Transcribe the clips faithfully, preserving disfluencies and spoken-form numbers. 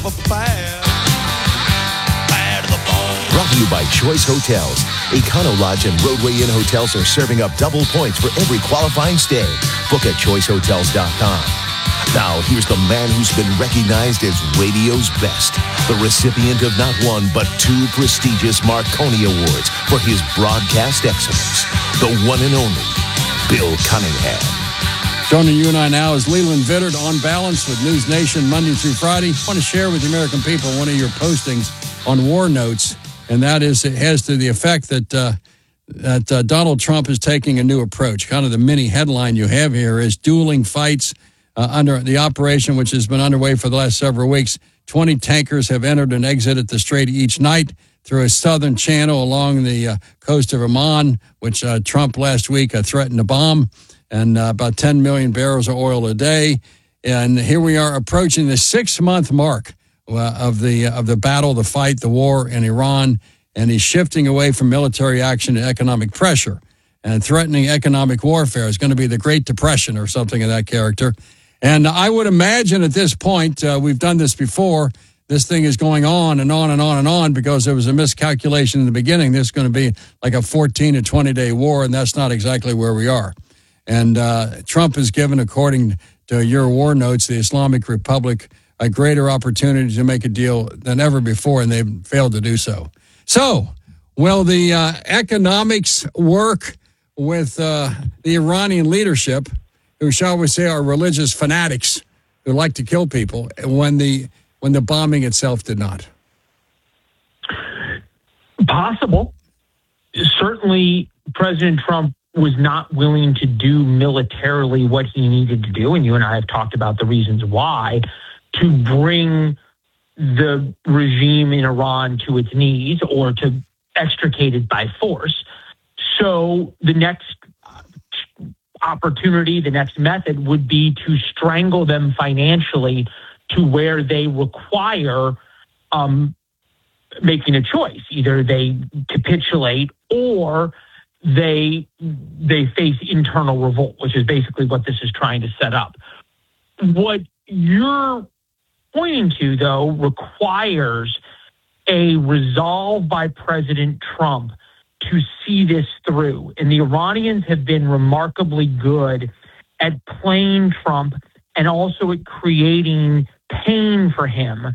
bad. Bad to the bone. Brought to you by Choice Hotels. Econo Lodge and Roadway Inn hotels are serving up double points for every qualifying stay. Book at choice hotels dot com. Now, here's the man who's been recognized as radio's best, the recipient of not one, but two prestigious Marconi Awards for his broadcast excellence, the one and only Bill Cunningham. Joining you and I now is Leland Vittert on Balance with News Nation Monday through Friday. I want to share with the American people one of your postings on War Notes, and that is it has to the effect that uh, that uh, Donald Trump is taking a new approach. Kind of the mini headline you have here is dueling fights uh, under the operation, which has been underway for the last several weeks. twenty tankers have entered and exited the strait each night through a southern channel along the uh, coast of Oman, which uh, Trump last week uh, threatened to bomb, and uh, about ten million barrels of oil a day. And here we are approaching the six-month mark uh, of the of the battle, the fight, the war in Iran, and he's shifting away from military action to economic pressure. And threatening economic warfare is going to be the Great Depression or something of that character. And I would imagine at this point, uh, we've done this before, this thing is going on and on and on and on because there was a miscalculation in the beginning. This is going to be like a fourteen to twenty-day war, and that's not exactly where we are. And uh, Trump has given, according to your war notes, the Islamic Republic a greater opportunity to make a deal than ever before, and they've failed to do so. So, will the uh, economics work with uh, the Iranian leadership, who, shall we say, are religious fanatics who like to kill people, when the when the bombing itself did not? Possible. Certainly, President Trump was not willing to do militarily what he needed to do, and you and I have talked about the reasons why, to bring the regime in Iran to its knees or to extricate it by force. So the next opportunity, the next method would be to strangle them financially to where they require um, making a choice. Either they capitulate or they they face internal revolt, which is basically what this is trying to set up. What you're pointing to, though, requires a resolve by President Trump to see this through. And the Iranians have been remarkably good at playing Trump and also at creating pain for him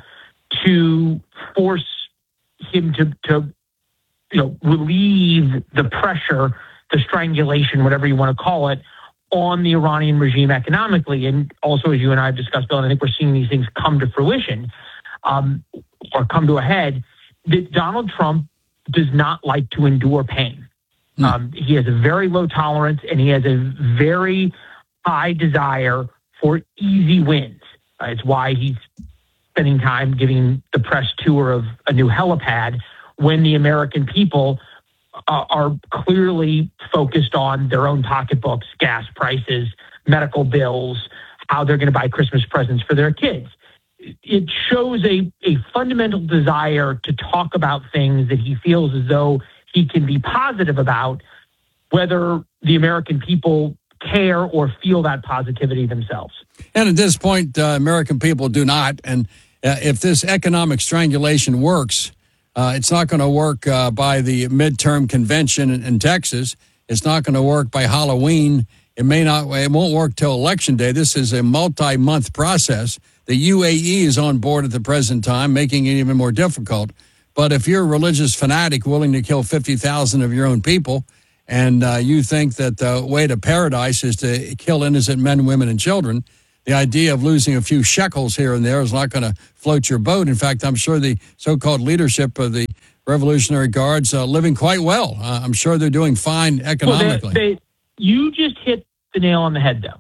to force him to, to you know, relieve the pressure, the strangulation, whatever you want to call it, on the Iranian regime economically. And also, as you and I have discussed, Bill, and I think we're seeing these things come to fruition um, or come to a head, that Donald Trump does not like to endure pain. Mm. Um, he has a very low tolerance, and he has a very high desire for easy wins. Uh, it's why he's spending time giving the press tour of a new helipad when the American people uh, are clearly focused on their own pocketbooks, gas prices, medical bills, how they're going to buy Christmas presents for their kids. It shows a, a fundamental desire to talk about things that he feels as though he can be positive about, whether the American people care or feel that positivity themselves. And at this point, uh, American people do not. And uh, if this economic strangulation works, uh, it's not going to work uh, by the midterm convention in, in Texas. It's not going to work by Halloween. It may not. It won't work till Election Day. This is a multi-month process. The U A E is on board at the present time, making it even more difficult. But if you're a religious fanatic willing to kill fifty thousand of your own people, and uh, you think that the way to paradise is to kill innocent men, women, and children, the idea of losing a few shekels here and there is not going to float your boat. In fact, I'm sure the so-called leadership of the Revolutionary Guards are living quite well. Uh, I'm sure they're doing fine economically. Well, they, they, you just hit the nail on the head, though.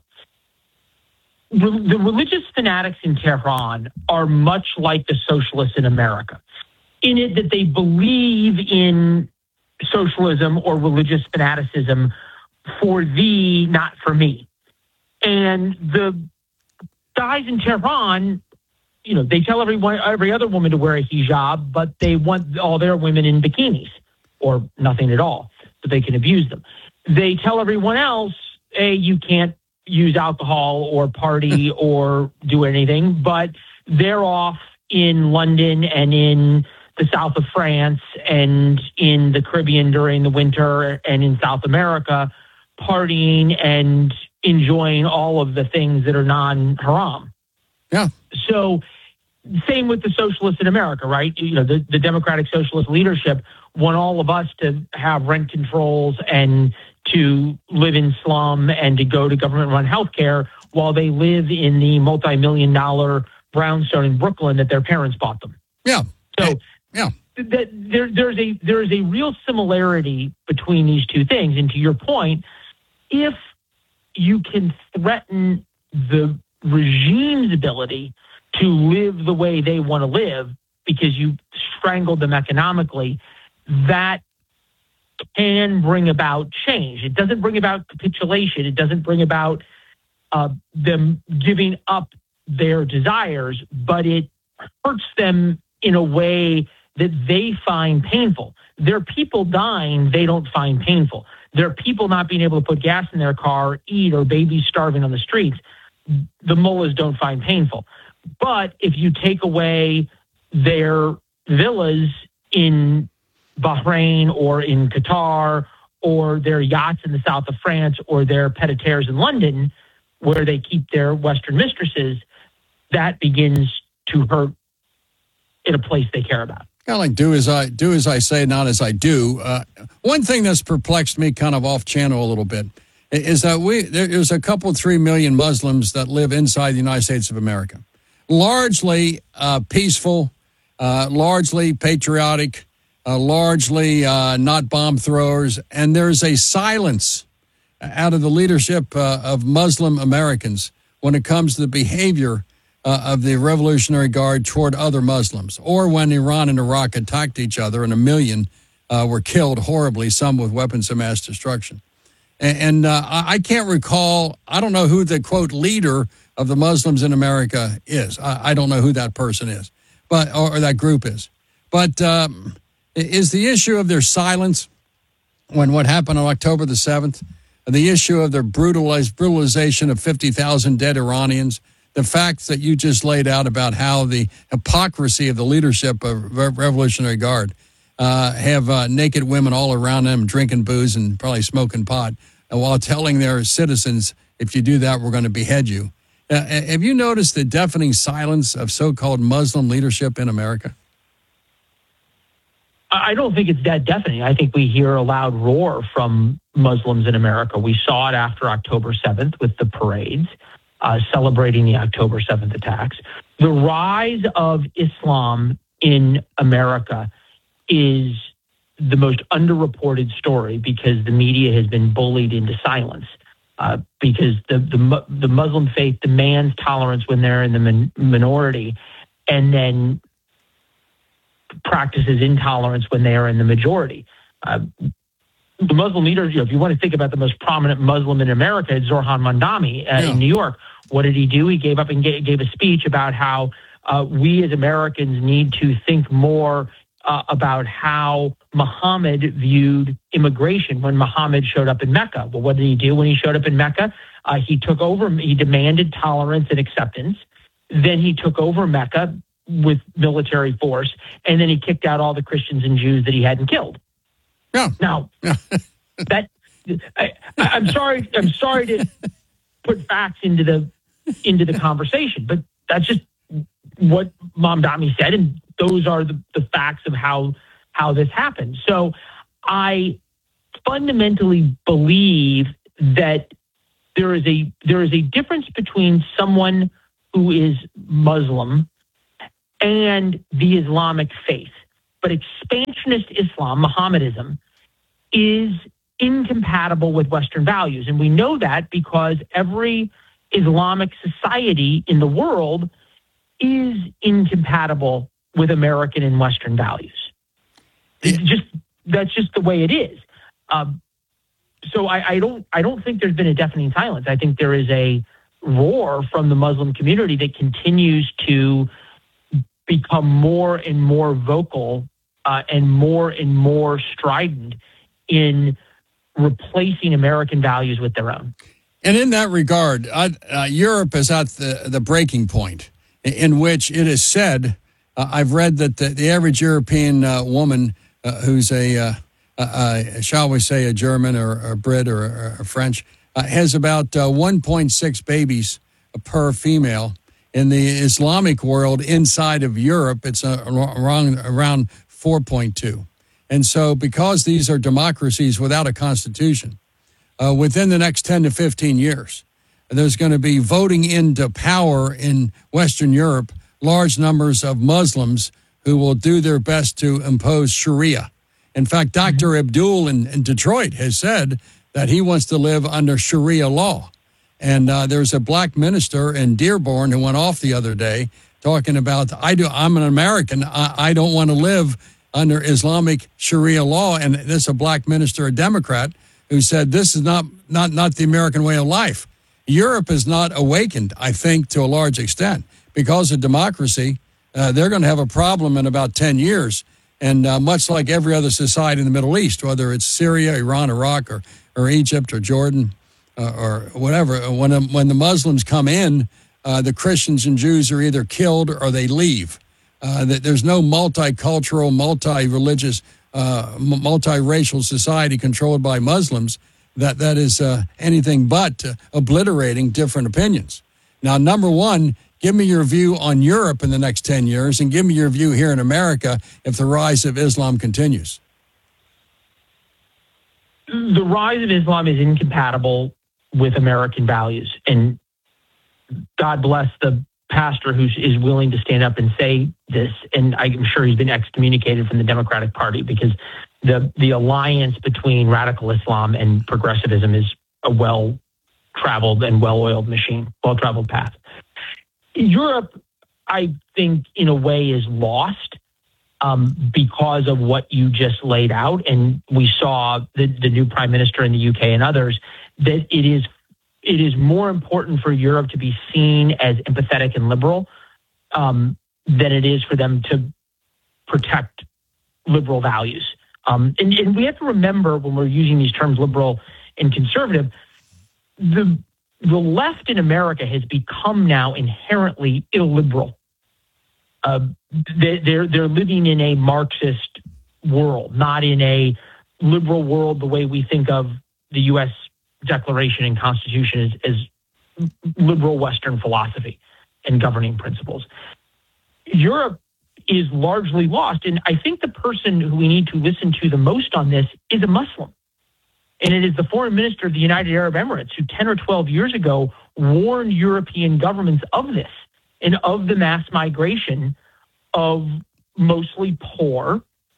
Re- the religious fanatics in Tehran are much like the socialists in America, in it that they believe in socialism or religious fanaticism for thee, not for me. And the guys in Tehran, you know, they tell everyone, every other woman to wear a hijab, but they want all their women in bikinis or nothing at all, so they can abuse them. They tell everyone else, hey, you can't use alcohol or party or do anything, but they're off in London and in the south of France and in the Caribbean during the winter and in South America, partying and enjoying all of the things that are non-haram. Yeah. So same with the socialists in America, right? You know, the, the Democratic Socialist leadership want all of us to have rent controls and to live in slum and to go to government-run healthcare while they live in the multi-million dollar brownstone in Brooklyn that their parents bought them. Yeah. So yeah. That there, there's a there's a real similarity between these two things. And to your point, if you can threaten the regime's ability to live the way they want to live because you strangled them economically, that can bring about change. It doesn't bring about capitulation. It doesn't bring about uh, them giving up their desires, but it hurts them in a way that they find painful. Their people dying, they don't find painful. Their people not being able to put gas in their car, eat, or babies starving on the streets, the mullahs don't find painful. But if you take away their villas in Bahrain or in Qatar or their yachts in the south of France or their pied-à-terres in London where they keep their Western mistresses, that begins to hurt in a place they care about. Kind of like do as I do as I say, not as I do. Uh, one thing that's perplexed me kind of off channel a little bit is that we there's a couple, three million Muslims that live inside the United States of America. Largely uh, peaceful, uh, largely patriotic, uh, largely uh, not bomb throwers. And there's a silence out of the leadership uh, of Muslim Americans when it comes to the behavior Uh, of the Revolutionary Guard toward other Muslims, or when Iran and Iraq attacked each other and a million uh, were killed horribly, some with weapons of mass destruction. And, and uh, I, I can't recall, I don't know who the, quote, leader of the Muslims in America is. I, I don't know who that person is, but or, or that group is. But um, is the issue of their silence when what happened on October the seventh, the issue of their brutalized, brutalization of fifty thousand dead Iranians, the facts that you just laid out about how the hypocrisy of the leadership of Re- Revolutionary Guard uh, have uh, naked women all around them drinking booze and probably smoking pot, and while telling their citizens, if you do that, we're going to behead you. Uh, have you noticed the deafening silence of so-called Muslim leadership in America? I don't think it's that deafening. I think we hear a loud roar from Muslims in America. We saw it after October seventh with the parades. Uh, celebrating the October seventh attacks. The rise of Islam in America is the most underreported story because the media has been bullied into silence. Uh, because the, the the Muslim faith demands tolerance when they're in the min- minority, and then practices intolerance when they are in the majority. Uh, the Muslim leaders, you know, if you want to think about the most prominent Muslim in America, it's Zohran Mamdani uh, yeah. in New York. What did he do? He gave up and gave, gave a speech about how uh, we as Americans need to think more uh, about how Muhammad viewed immigration when Muhammad showed up in Mecca. Well, what did he do when he showed up in Mecca? Uh, he took over, he demanded tolerance and acceptance. Then he took over Mecca with military force, and then he kicked out all the Christians and Jews that he hadn't killed. Yeah. Now, that I, I'm sorry, I'm sorry to put facts into the into the conversation, but that's just what Mamdani said, and those are the, the facts of how how this happened. So I fundamentally believe that there is a there is a difference between someone who is Muslim and the Islamic faith. But expansionist Islam, Mohammedanism, is incompatible with Western values. And we know that because every Islamic society in the world is incompatible with American and Western values. It's just that's just the way it is. Um, so I, I don't I don't think there's been a deafening silence. I think there is a roar from the Muslim community that continues to become more and more vocal uh, and more and more strident in replacing American values with their own. And in that regard, uh, uh, Europe is at the, the breaking point in which it is said Uh, I've read that the, the average European uh, woman uh, who's a, uh, uh, uh, shall we say, a German or a Brit or a, a French, uh, has about uh, one point six babies per female. In the Islamic world, inside of Europe, it's uh, around, around four point two. And so because these are democracies without a constitution, uh, within the next ten to fifteen years, there's going to be voting into power in Western Europe large numbers of Muslims who will do their best to impose Sharia. In fact, Doctor Abdul in, in Detroit has said that he wants to live under Sharia law. And uh, there's a black minister in Dearborn who went off the other day talking about, I do, I'm an American, I, I don't want to live under Islamic Sharia law. And this is a black minister, a Democrat, who said this is not, not, not the American way of life. Europe is not awakened, I think, to a large extent. Because of democracy, uh, they're going to have a problem in about ten years. And uh, much like every other society in the Middle East, whether it's Syria, Iran, Iraq, or, or Egypt, or Jordan, uh, or whatever, when, um, when the Muslims come in, uh, the Christians and Jews are either killed or they leave. Uh, there's no multicultural, multi-religious, uh, multiracial society controlled by Muslims that, that is uh, anything but uh, obliterating different opinions. Now, number one, give me your view on Europe in the next ten years, and give me your view here in America if the rise of Islam continues. The rise of Islam is incompatible with American values. And God bless the pastor who is willing to stand up and say this. And I'm sure he's been excommunicated from the Democratic Party because the, the alliance between radical Islam and progressivism is a well-traveled and well-oiled machine, well-traveled path. Europe, I think, in a way, is lost um, because of what you just laid out. And we saw the, the new prime minister in the U K and others, that it is it is more important for Europe to be seen as empathetic and liberal um, than it is for them to protect liberal values. Um, and, and we have to remember when we're using these terms liberal and conservative, the The left in America has become now inherently illiberal. Uh, they, they're they're living in a Marxist world, not in a liberal world the way we think of the U S Declaration and Constitution as, as liberal Western philosophy and governing principles. Europe is largely lost, and I think the person who we need to listen to the most on this is a Muslim. And it is the foreign minister of the United Arab Emirates who ten or twelve years ago warned European governments of this and of the mass migration of mostly poor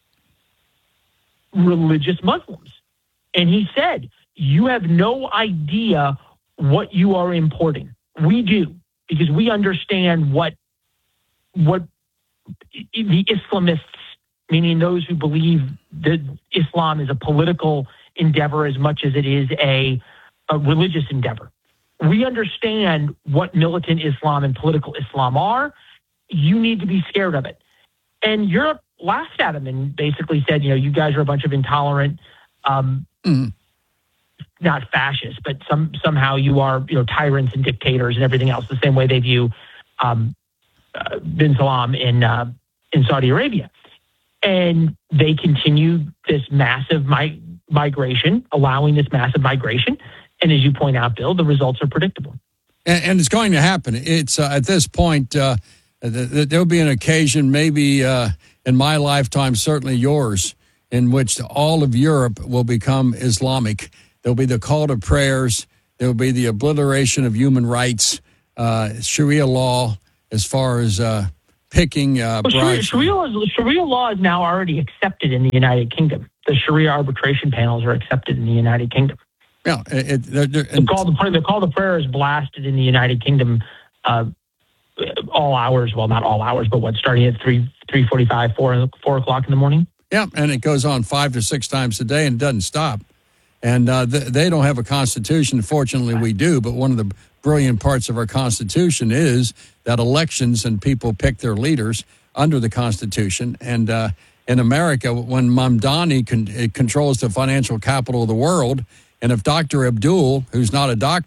religious Muslims. And he said, you have no idea what you are importing. We do, because we understand what, what the Islamists, meaning those who believe that Islam is a political endeavor as much as it is a, a religious endeavor. We understand what militant Islam and political Islam are. You need to be scared of it. And Europe laughed at him and basically said, you know, you guys are a bunch of intolerant, um, mm. not fascists, but some somehow you are, you know, tyrants and dictators and everything else, the same way they view um, uh, bin Salman in uh, in Saudi Arabia. And they continued this massive mi- migration, allowing this massive migration. And as you point out, Bill, the results are predictable. And, and it's going to happen. It's uh, at this point, uh, th- th- there'll be an occasion, maybe uh, in my lifetime, certainly yours, in which all of Europe will become Islamic. There'll be the call to prayers. There'll be the obliteration of human rights, uh, Sharia law, as far as uh, picking uh, well, Sharia, Sharia, Sharia law is now already accepted in the United Kingdom. The Sharia arbitration panels are accepted in the United Kingdom. Yeah, it, they're, they're, the, call to, the call to prayer is blasted in the United Kingdom uh, all hours. Well, not all hours, but what, starting at three three forty five, four four o'clock in the morning. Yeah, and it goes on five to six times a day and doesn't stop. And uh, th- they don't have a constitution. Fortunately, we do. But one of the brilliant parts of our Constitution is that elections and people pick their leaders under the Constitution. And uh, in America, when Mamdani con- controls the financial capital of the world, and if Doctor Abdul, who's not a doctor,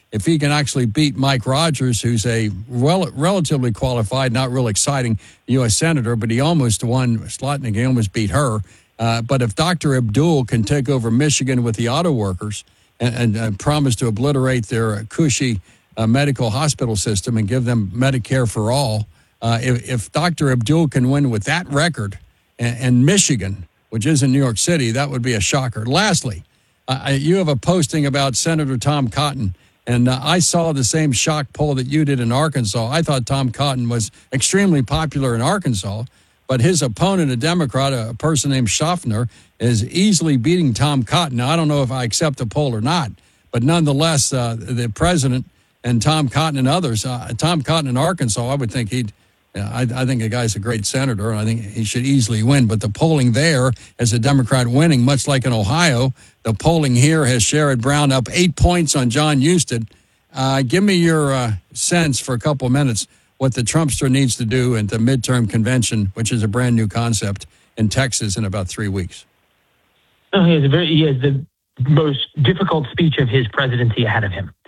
if he can actually beat Mike Rogers, who's a well, relatively qualified, not real exciting U S senator, but he almost won Slotnick. He almost beat her. Uh, but if Doctor Abdul can take over Michigan with the auto workers and, and, and promise to obliterate their cushy uh, medical hospital system and give them Medicare for all, uh, if, if Doctor Abdul can win with that record and, and Michigan, which isn't New York City, that would be a shocker. Lastly, uh, you have a posting about Senator Tom Cotton, and uh, I saw the same shock poll that you did in Arkansas. I thought Tom Cotton was extremely popular in Arkansas, but his opponent, a Democrat, a person named Schaffner, is easily beating Tom Cotton. Now, I don't know if I accept the poll or not, but nonetheless, uh, the president and Tom Cotton and others, uh, Tom Cotton in Arkansas, I would think he'd, uh, I, I think the guy's a great senator, and I think he should easily win. But the polling there has a Democrat winning, much like in Ohio. The polling here has Sherrod Brown up eight points on John Husted. Uh, give me your uh, sense for a couple of minutes what the Trumpster needs to do at the midterm convention, which is a brand new concept in Texas in about three weeks. Oh, he has a very he has the most difficult speech of his presidency ahead of him.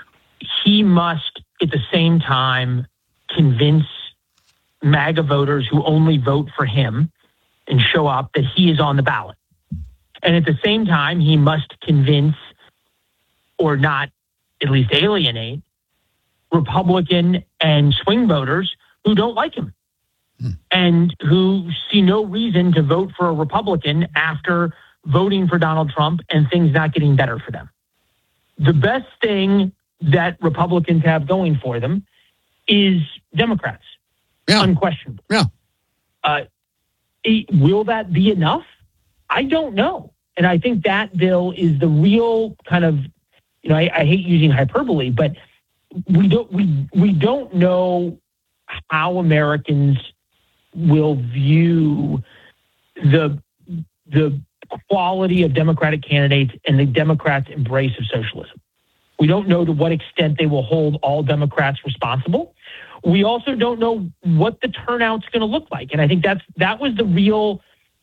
He must, at the same time, convince MAGA voters who only vote for him and show up that he is on the ballot. And at the same time, he must convince, or not at least alienate, Republican and swing voters who don't like him hmm. and who see no reason to vote for a Republican after voting for Donald Trump and things not getting better for them. The best thing that Republicans have going for them is Democrats. Yeah. Unquestionably. Yeah. Uh, it, will that be enough? I don't know. And I think that, Bill, is the real kind of, you know, I, I hate using hyperbole, but we don't we we don't know how Americans will view the the quality of Democratic candidates and the Democrats' embrace of socialism. We don't know to what extent they will hold all Democrats responsible. We also don't know what the turnout's going to look like. And I think that's that was the real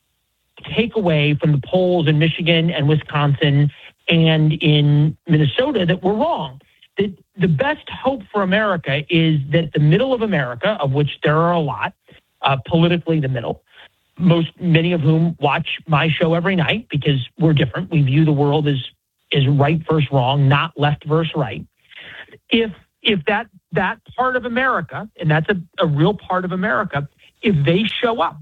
takeaway from the polls in Michigan and Wisconsin and in Minnesota that were wrong. That the best hope for America is that the middle of America, of which there are a lot, uh, politically the middle, most many of whom watch my show every night because we're different. We view the world as is right versus wrong, not left versus right. If if that that part of America, and that's a, a real part of America, if they show up,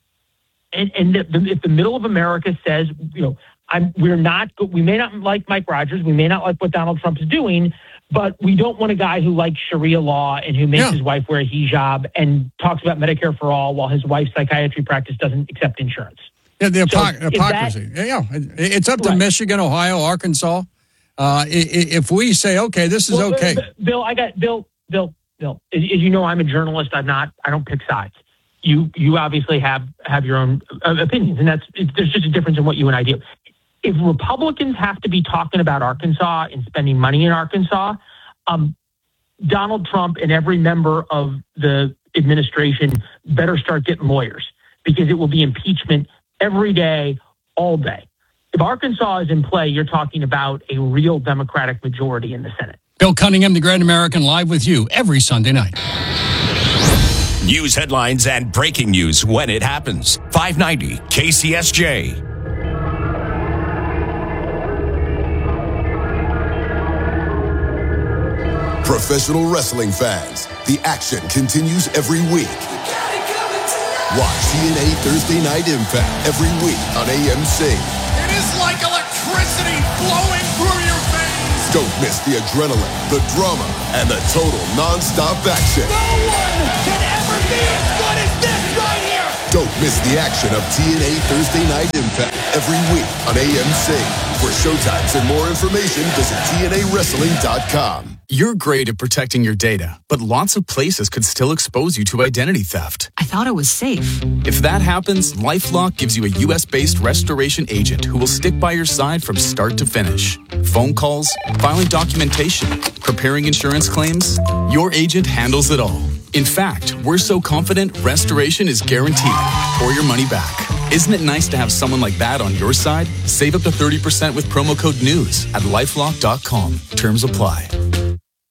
and and the, the, if the middle of America says, you know, I'm we're not we may not like Mike Rogers, we may not like what Donald Trump is doing, but we don't want a guy who likes Sharia law and who makes yeah. his wife wear a hijab and talks about Medicare for all while his wife's psychiatry practice doesn't accept insurance. Yeah, the so hypocrisy. That, yeah, it's up to right. Michigan, Ohio, Arkansas. Uh, if we say, okay, this is well, okay. Bill, I got Bill, Bill, Bill. As you know, I'm a journalist. I'm not. I don't pick sides. You, you obviously have have your own opinions, and that's there's just a difference in what you and I do. If Republicans have to be talking about Arkansas and spending money in Arkansas, um, Donald Trump and every member of the administration better start getting lawyers because it will be impeachment every day, all day. If Arkansas is in play, you're talking about a real Democratic majority in the Senate. Bill Cunningham, the Great American, live with you every Sunday night. News headlines and breaking news when it happens. five ninety K C S J. Professional wrestling fans, the action continues every week. Watch T N A Thursday Night Impact every week on A M C. It is like electricity flowing through your veins. Don't miss the adrenaline, the drama, and the total non-stop action. No one can ever be as good as this right here. Don't miss the action of T N A Thursday Night Impact every week on A M C. For showtimes and more information, visit T N A wrestling dot com. You're great at protecting your data, but lots of places could still expose you to identity theft. I thought it was safe. If that happens, LifeLock gives you a U S-based restoration agent who will stick by your side from start to finish. Phone calls, filing documentation, preparing insurance claims, your agent handles it all. In fact, we're so confident restoration is guaranteed or your money back. Isn't it nice to have someone like that on your side? Save up to thirty percent with promo code NEWS at lifelock dot com. Terms apply.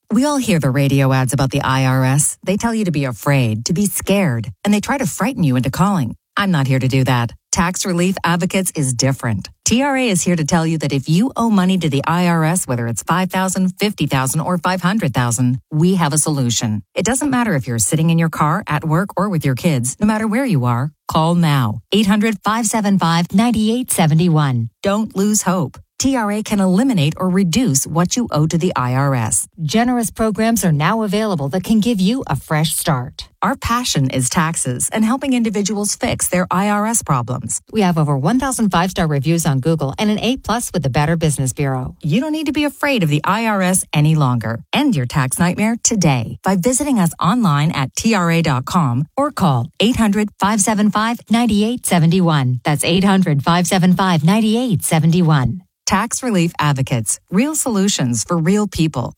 We all hear the radio ads about the I R S. They tell you to be afraid, to be scared, and they try to frighten you into calling. I'm not here to do that. Tax Relief Advocates is different. T R A is here to tell you that if you owe money to the I R S, whether it's five thousand dollars, fifty thousand dollars, or five hundred thousand dollars, we have a solution. It doesn't matter if you're sitting in your car, at work, or with your kids. No matter where you are, call now. eight hundred, five seven five, nine eight seven one. Don't lose hope. T R A can eliminate or reduce what you owe to the I R S. Generous programs are now available that can give you a fresh start. Our passion is taxes and helping individuals fix their I R S problems. We have over one thousand five-star reviews on Google and an A plus with the Better Business Bureau. You don't need to be afraid of the I R S any longer. End your tax nightmare today by visiting us online at T R A dot com or call eight hundred, five seven five, nine eight seven one. That's eight hundred, five seven five, nine eight seven one. Tax Relief Advocates. Real solutions for real people.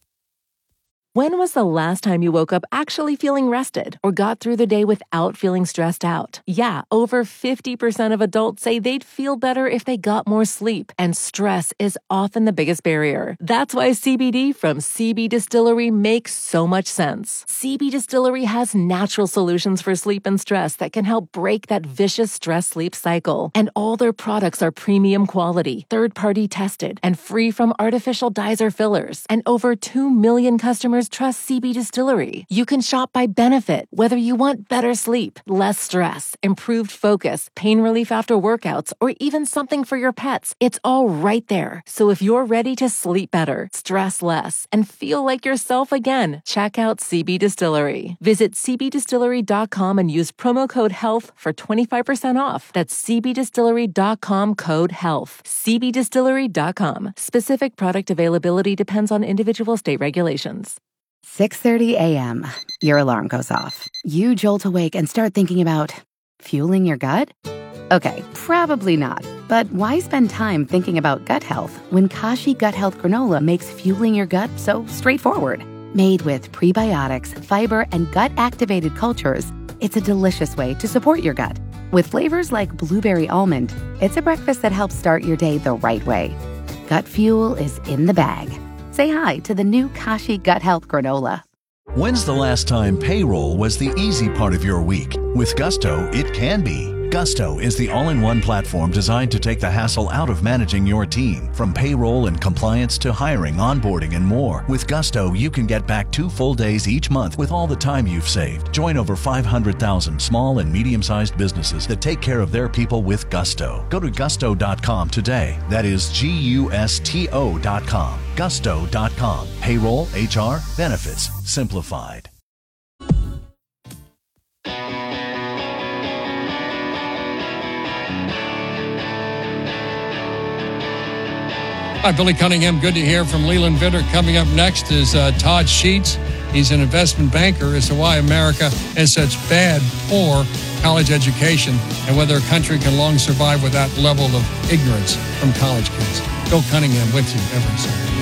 When was the last time you woke up actually feeling rested or got through the day without feeling stressed out? Yeah, over fifty percent of adults say they'd feel better if they got more sleep, and stress is often the biggest barrier. That's why C B D from C B Distillery makes so much sense. C B Distillery has natural solutions for sleep and stress that can help break that vicious stress-sleep cycle. And all their products are premium quality, third-party tested, and free from artificial dyes or fillers. And over two million customers trust C B Distillery. You can shop by benefit, whether you want better sleep, less stress, improved focus, pain relief after workouts, or even something for your pets. It's all right there. So if you're ready to sleep better, stress less, and feel like yourself again, check out C B Distillery. Visit C B distillery dot com and use promo code HEALTH for twenty-five percent off. That's C B distillery dot com code HEALTH. C B distillery dot com. Specific product availability depends on individual state regulations. six thirty a.m. Your alarm goes off. You jolt awake and start thinking about fueling your gut? Okay, probably not. But why spend time thinking about gut health when Kashi Gut Health Granola makes fueling your gut so straightforward? Made with prebiotics, fiber, and gut-activated cultures, it's a delicious way to support your gut. With flavors like blueberry almond, it's a breakfast that helps start your day the right way. Gut fuel is in the bag. Say hi to the new Kashi Gut Health Granola. When's the last time payroll was the easy part of your week? With Gusto, it can be. Gusto is the all-in-one platform designed to take the hassle out of managing your team. From payroll and compliance to hiring, onboarding, and more. With Gusto, you can get back two full days each month with all the time you've saved. Join over five hundred thousand small and medium-sized businesses that take care of their people with Gusto. Go to gusto dot com today. That is G U S T O dot com. gusto dot com. Payroll, H R, benefits, simplified. Hi, Billy Cunningham. Good to hear from Leland Vitter. Coming up next is uh, Todd Sheets. He's an investment banker as to why America has such bad, poor college education and whether a country can long survive with that level of ignorance from college kids. Bill Cunningham with you every Sunday.